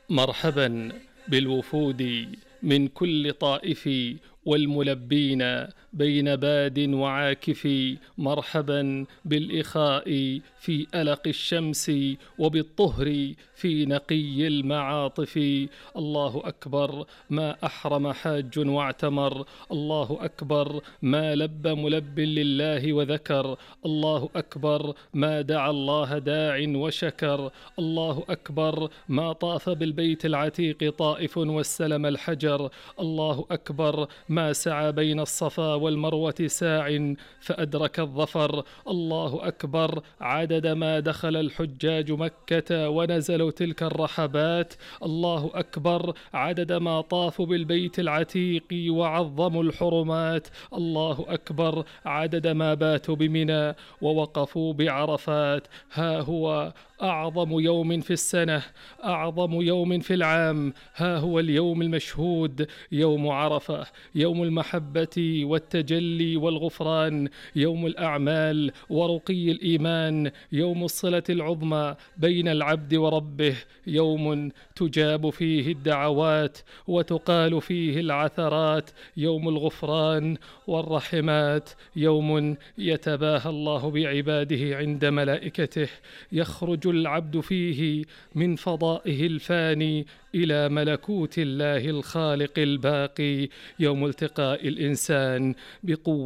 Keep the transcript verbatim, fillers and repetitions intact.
مرحبا بالوفود من كل طائف والملبين بين باد وعاكف. مرحبا بالإخاء في ألق الشمس وبالطهر في نقي المعاطف. الله أكبر ما أحرم حاج واعتمر، الله أكبر ما لب ملب لله وذكر، الله أكبر ما دعا الله داع وشكر، الله أكبر ما طاف بالبيت العتيق طائف واستلم الحجر، الله أكبر ما سعى بين الصفا والمروة ساع فأدرك الظفر، الله أكبر عدد ما دخل الحجاج مكة ونزلوا تلك الرحبات، الله أكبر عدد ما طافوا بالبيت العتيق وعظموا الحرمات، الله أكبر عدد ما باتوا بمنى ووقفوا بعرفات. ها هو أعظم يوم في السنة، أعظم يوم في العام، ها هو اليوم المشهود يوم عرفة، يوم المحبة والتجلي والغفران، يوم الأعمال ورقي الإيمان، يوم الصلة العظمى بين العبد وربه، يوم تجاب فيه الدعوات وتقال فيه العثرات، يوم الغفران والرحمات، يوم يتباهى الله بعباده عند ملائكته، يخرج العبد فيه من فضائه الفاني إلى ملكوت الله الخالق الباقي، يوم التقاء الإنسان بقوة